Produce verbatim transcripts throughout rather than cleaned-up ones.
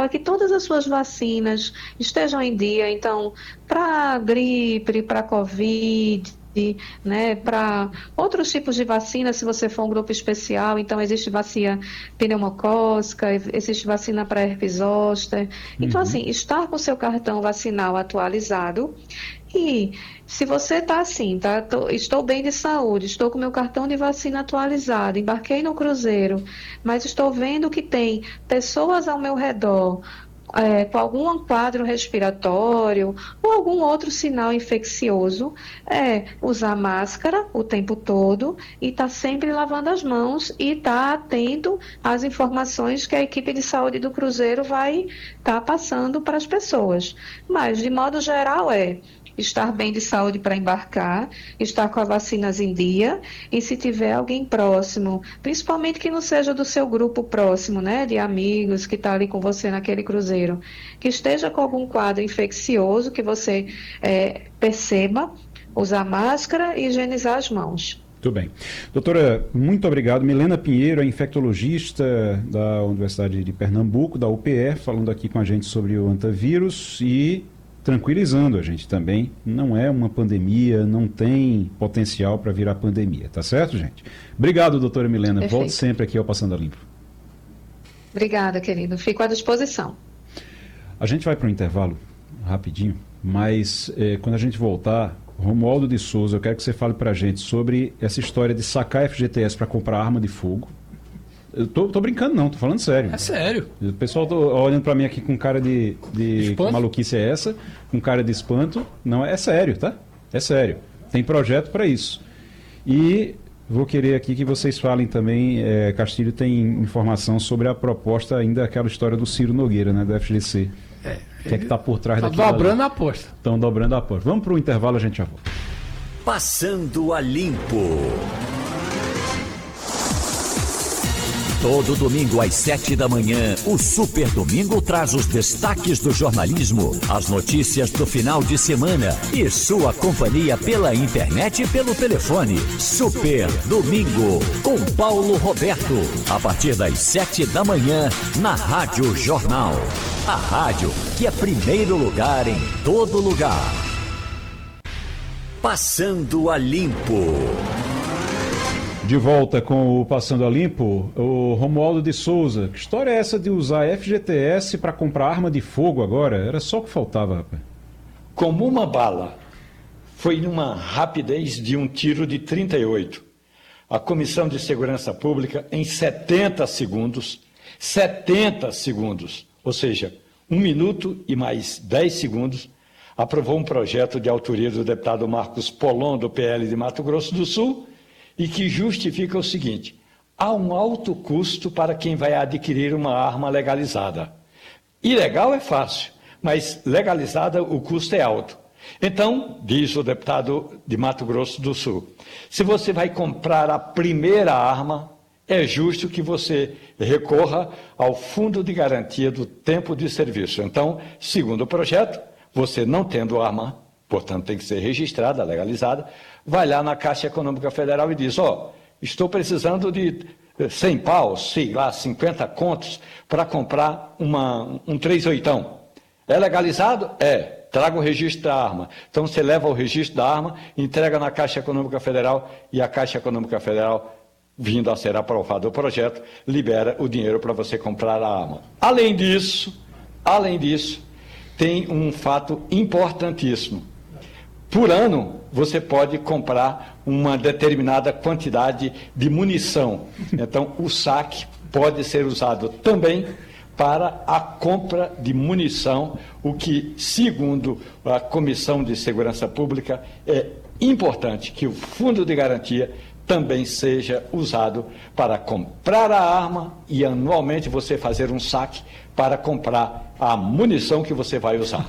essencial é que todas as suas vacinas estejam em dia. Então, para gripe, para Covid, né, para outros tipos de vacina, se você for um grupo especial, então existe vacina pneumocócica, existe vacina para herpes zoster. Então, Uhum. assim, estar com seu cartão vacinal atualizado. E se você está assim, tá, tô- estou bem de saúde, estou com meu cartão de vacina atualizado, embarquei no cruzeiro, mas estou vendo que tem pessoas ao meu redor é, com algum quadro respiratório ou algum outro sinal infeccioso, é usar máscara o tempo todo e estar sempre lavando as mãos e estar atento às informações que a equipe de saúde do cruzeiro vai estar passando para as pessoas. Mas, de modo geral, é estar bem de saúde para embarcar, estar com as vacinas em dia e se tiver alguém próximo, principalmente que não seja do seu grupo próximo, né, de amigos que está ali com você naquele cruzeiro, que esteja com algum quadro infeccioso, que você é, perceba, usar máscara e higienizar as mãos. Muito bem. Doutora, muito obrigado. Milena Pinheiro, é infectologista da Universidade de Pernambuco, da U P E, falando aqui com a gente sobre o antavírus e tranquilizando a gente também. Não é uma pandemia, não tem potencial para virar pandemia, tá certo, gente? Obrigado, doutora Milena. Perfeito. Volte sempre aqui ao Passando a Limpo. Obrigada, querido. Fico à disposição. A gente vai para um intervalo rapidinho, mas eh, quando a gente voltar, Romualdo de Souza, eu quero que você fale para a gente sobre essa história de sacar F G T S para comprar arma de fogo. Eu tô, tô brincando não, tô falando sério. É sério. O pessoal tá olhando para mim aqui com cara de, de que maluquice é essa, com cara de espanto. Não, é sério, tá? É sério. Tem projeto para isso. E vou querer aqui que vocês falem também, é, Castilho tem informação sobre a proposta ainda, aquela história do Ciro Nogueira, né, do F G C. É, O que é que está por trás tá daquilo dobrando ali? a aposta. Estão dobrando a aposta. Vamos para o intervalo, a gente já volta. Passando a Limpo. Todo domingo às sete da manhã, o Super Domingo traz os destaques do jornalismo, as notícias do final de semana e sua companhia pela internet e pelo telefone. Super Domingo, com Paulo Roberto, a partir das sete da manhã, na Rádio Jornal. A rádio que é primeiro lugar em todo lugar. Passando a Limpo. De volta com o Passando a Limpo, o Romualdo de Souza. Que história é essa de usar F G T S para comprar arma de fogo agora? Era só o que faltava, rapaz. Como uma bala. Foi numa rapidez de um tiro de trinta e oito. A Comissão de Segurança Pública, em setenta segundos, setenta segundos, ou seja, um minuto e mais dez segundos, aprovou um projeto de autoria do deputado Marcos Polon, do P L de Mato Grosso do Sul, e que justifica o seguinte: há um alto custo para quem vai adquirir uma arma legalizada. Ilegal é fácil, mas legalizada o custo é alto. Então, diz o deputado de Mato Grosso do Sul, se você vai comprar a primeira arma, é justo que você recorra ao Fundo de Garantia do Tempo de Serviço. Então, segundo o projeto, você não tendo arma, portanto tem que ser registrada, legalizada, vai lá na Caixa Econômica Federal e diz, ó, oh, estou precisando de cem paus, sei lá, cinquenta contos, para comprar uma, um três oitão. É legalizado? É. Traga o registro da arma. Então você leva o registro da arma, entrega na Caixa Econômica Federal e a Caixa Econômica Federal, vindo a ser aprovado o projeto, libera o dinheiro para você comprar a arma. Além disso, além disso, tem um fato importantíssimo. Por ano, você pode comprar uma determinada quantidade de munição. Então, o saque pode ser usado também para a compra de munição, o que, segundo a Comissão de Segurança Pública, é importante que o Fundo de Garantia também seja usado para comprar a arma e anualmente você fazer um saque para comprar a munição que você vai usar.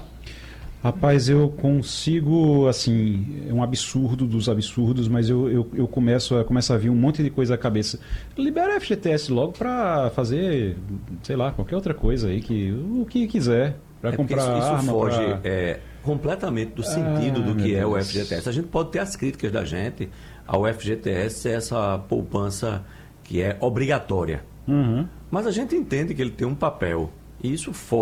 Rapaz, eu consigo, assim, é um absurdo dos absurdos, mas eu, eu, eu começo, a, começo a vir um monte de coisa à cabeça. Libera a F G T S logo para fazer, sei lá, qualquer outra coisa aí, que, o que quiser, para é comprar isso, isso arma. foge pra... é, completamente do sentido ah, do que é Deus. o F G T S. A gente pode ter as críticas da gente ao F G T S, essa poupança que é obrigatória. Uhum. Mas a gente entende que ele tem um papel, e isso foge